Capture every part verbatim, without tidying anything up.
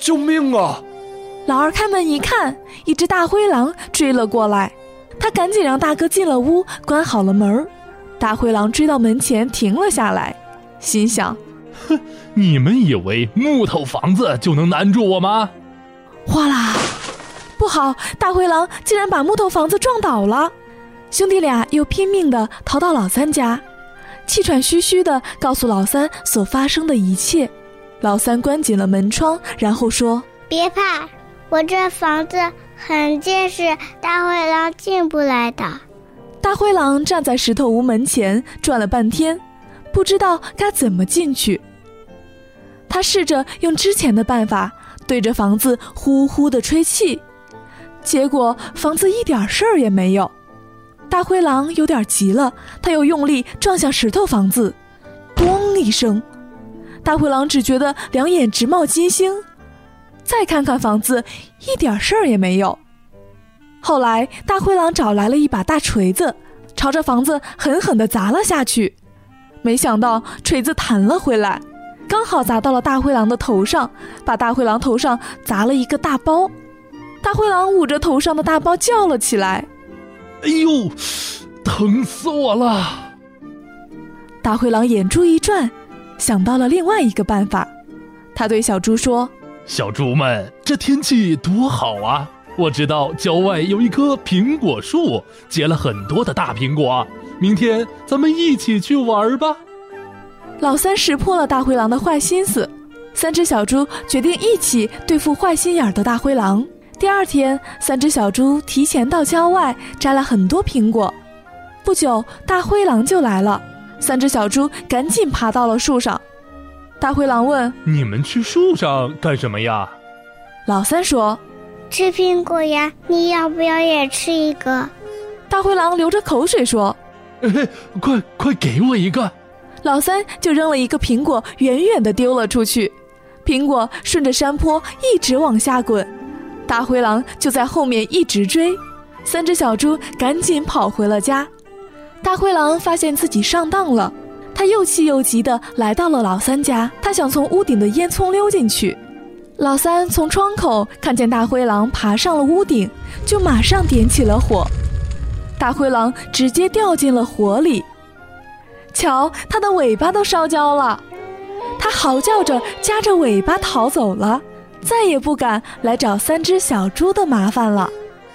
救命啊！ 老二开门一看，一只大灰狼追了过来，他赶紧让大哥进了屋，关好了门。大灰狼追到门前停了下来，心想： 哼，你们以为木头房子就能难住我吗？ 哗啦！不好，大灰狼竟然把木头房子撞倒了。兄弟俩又拼命地逃到老三家，气喘吁吁地告诉老三所发生的一切。老三关紧了门窗，然后说： 别怕，我这房子很结实，大灰狼进不来的。 大灰狼站在石头屋门前转了半天，不知道该怎么进去。他试着用之前的办法对着房子呼呼地吹气，结果房子一点事儿也没有。大灰狼有点急了，他又用力撞向石头房子，咚一声，大灰狼只觉得两眼直冒金星。再看看房子，一点事儿也没有。后来大灰狼找来了一把大锤子，朝着房子狠狠地砸了下去，没想到锤子弹了回来，刚好砸到了大灰狼的头上，把大灰狼头上砸了一个大包。大灰狼捂着头上的大包叫了起来： 哎呦，疼死我了！ 大灰狼眼珠一转，想到了另外一个办法。他对小猪说： 小猪们，这天气多好啊！我知道郊外有一棵苹果树，结了很多的大苹果，明天咱们一起去玩吧。 老三识破了大灰狼的坏心思，三只小猪决定一起对付坏心眼的大灰狼。第二天，三只小猪提前到郊外摘了很多苹果。不久，大灰狼就来了，三只小猪赶紧爬到了树上。大灰狼问： 你们去树上干什么呀？ 老三说： 吃苹果呀，你要不要也吃一个？ 大灰狼流着口水说： 哎，快快给我一个！ 老三就扔了一个苹果，远远地丢了出去。苹果顺着山坡一直往下滚，大灰狼就在后面一直追。三只小猪赶紧跑回了家。大灰狼发现自己上当了，他又气又急地来到了老三家，他想从屋顶的烟囱溜进去。老三从窗口看见大灰狼爬上了屋顶，就马上点起了火。大灰狼直接掉进了火里，瞧，它的尾巴都烧焦了。它嚎叫着夹着尾巴逃走了，再也不敢来找三只小猪的麻烦了。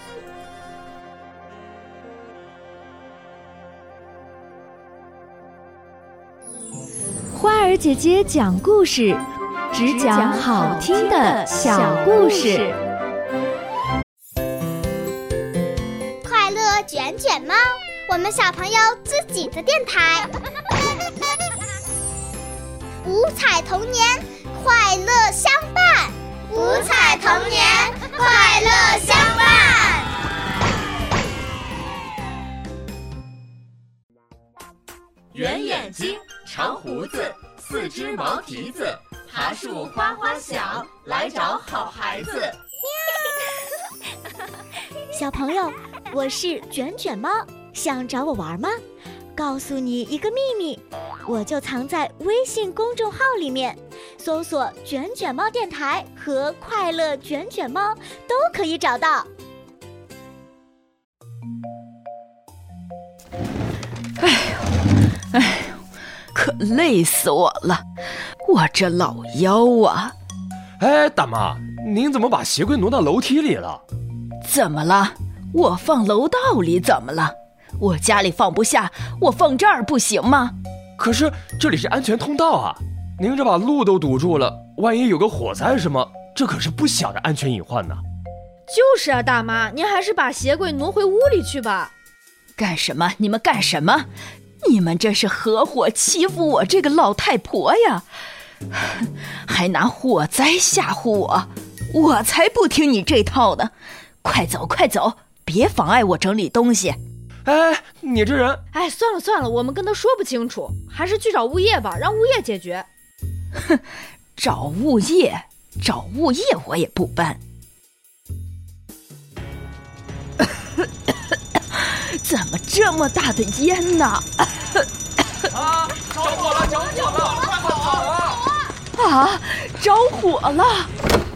花儿姐姐讲故事，只讲好听的小故事。 快乐卷卷猫，我们小朋友自己的电台。五彩童年，快乐相伴。五彩童年，快乐相伴。 圆眼睛，长胡子，四只毛蹄子，爬树花花响，来找好孩子。 小朋友，我是卷卷猫，想找我玩吗？告诉你一个秘密，我就藏在微信公众号里面，搜索卷卷猫电台和快乐卷卷猫都可以找到。 哎呦哎呦，可累死我了，我这老腰啊！ 哎，大妈，您怎么把鞋柜挪到楼梯里了？ 怎么了？我放楼道里怎么了？我家里放不下，我放这儿不行吗？ 可是这里是安全通道啊，您这把路都堵住了，万一有个火灾什么，这可是不小的安全隐患呢。 就是啊，大妈，您还是把鞋柜挪回屋里去吧。 干什么？你们干什么？你们这是合伙欺负我这个老太婆呀，还拿火灾吓唬我，我才不听你这套呢！快走快走，别妨碍我整理东西。 哎，你这人…… 哎，算了算了，我们跟他说不清楚，还是去找物业吧，让物业解决。 哼，找物业，找物业我也不搬。怎么这么大的烟呢？ 啊！着火了！着火了！快跑啊！ 啊！着火了！